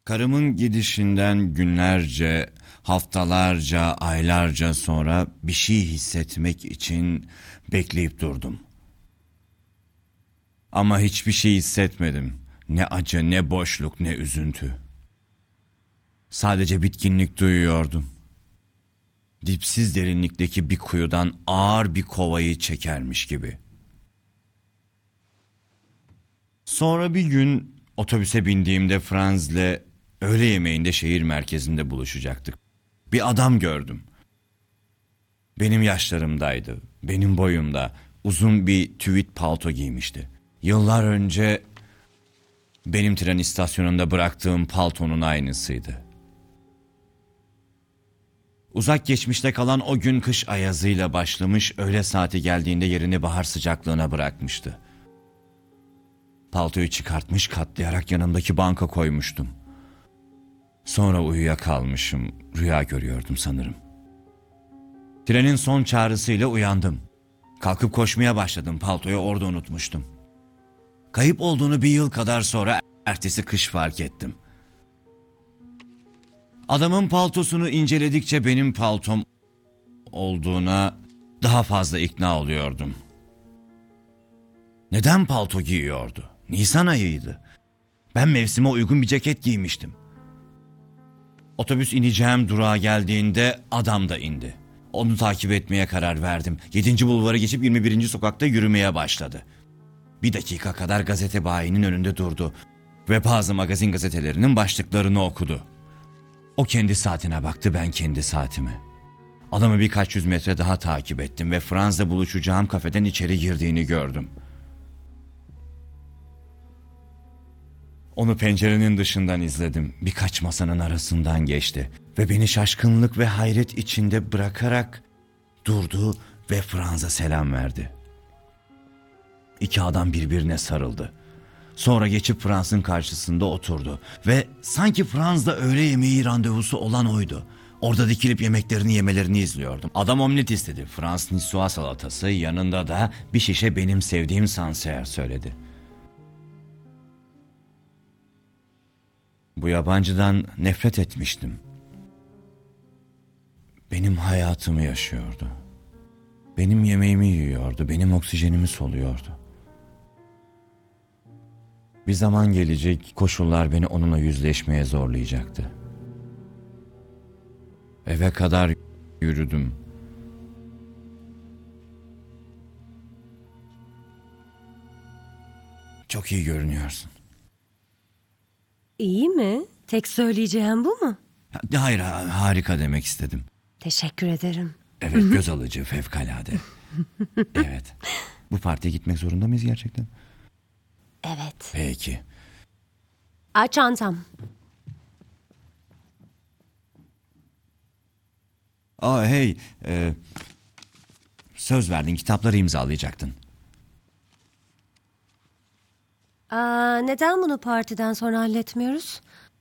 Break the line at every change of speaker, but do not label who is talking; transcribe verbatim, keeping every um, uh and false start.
Karımın gidişinden günlerce, haftalarca, aylarca sonra bir şey hissetmek için bekleyip durdum. Ama hiçbir şey hissetmedim. Ne acı, ne boşluk, ne üzüntü. Sadece bitkinlik duyuyordum. Dipsiz derinlikteki bir kuyudan ağır bir kovayı çekermiş gibi. Sonra bir gün otobüse bindiğimde Franz'le öğle yemeğinde şehir merkezinde buluşacaktık. Bir adam gördüm. Benim yaşlarımdaydı, benim boyumda, uzun bir tüvit palto giymişti. Yıllar önce benim tren istasyonunda bıraktığım paltonun aynısıydı. Uzak geçmişte kalan o gün kış ayazıyla başlamış, öğle saati geldiğinde yerini bahar sıcaklığına bırakmıştı. Paltoyu çıkartmış, katlayarak yanımdaki banka koymuştum. Sonra uyuyakalmışım, rüya görüyordum sanırım. Trenin son çağrısıyla uyandım. Kalkıp koşmaya başladım, paltoyu orada unutmuştum. Kayıp olduğunu bir yıl kadar sonra ertesi kış fark ettim. Adamın paltosunu inceledikçe benim paltom olduğuna daha fazla ikna oluyordum. Neden palto giyiyordu? Nisan ayıydı. Ben mevsime uygun bir ceket giymiştim. Otobüs ineceğim durağa geldiğinde adam da indi. Onu takip etmeye karar verdim. Yedinci bulvarı geçip yirmi birinci sokakta yürümeye başladı. Bir dakika kadar gazete bayinin önünde durdu ve bazı magazin gazetelerinin başlıklarını okudu. O kendi saatine baktı, ben kendi saatime. Adamı birkaç yüz metre daha takip ettim ve Franz'la buluşacağım kafeden içeri girdiğini gördüm. Onu pencerenin dışından izledim. Birkaç masanın arasından geçti ve beni şaşkınlık ve hayret içinde bırakarak durdu ve Franz'a selam verdi. İki adam birbirine sarıldı. Sonra geçip Franz'ın karşısında oturdu ve sanki Franz'da öğle yemeği randevusu olan oydu. Orada dikilip yemeklerini yemelerini izliyordum. Adam omlet istedi. Frans niçoise salatası, yanında da bir şişe benim sevdiğim Sancerre söyledi. Bu yabancıdan nefret etmiştim. Benim hayatımı yaşıyordu. Benim yemeğimi yiyordu, benim oksijenimi soluyordu. Bir zaman gelecek, koşullar beni onunla yüzleşmeye zorlayacaktı. Eve kadar yürüdüm. Çok iyi görünüyorsun.
İyi mi? Tek söyleyeceğim bu mu?
Hayır, harika demek istedim.
Teşekkür ederim.
Evet, göz alıcı, fevkalade. Evet. Bu partiye gitmek zorunda mıyız gerçekten?
Evet.
Peki.
Aç çantam.
Aa hey, e, söz verdin, kitapları imzalayacaktın.
Aa, neden bunu partiden sonra halletmiyoruz?